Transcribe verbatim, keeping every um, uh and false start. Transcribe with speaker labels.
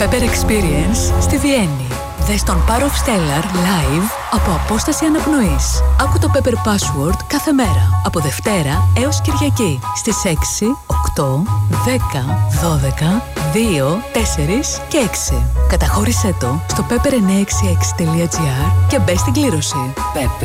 Speaker 1: Pepper Experience στη Βιέννη. Δες τον Power of Stellar live από απόσταση αναπνοής. Άκου το Pepper Password κάθε μέρα, από Δευτέρα έως Κυριακή, στις έξι, οκτώ, δέκα, δώδεκα, δύο, τέσσερα και έξι. Καταχώρησέ το στο pepper εννιακόσια εξήντα έξι τελεία τζι άρ και μπες στην κλήρωση. Pepper.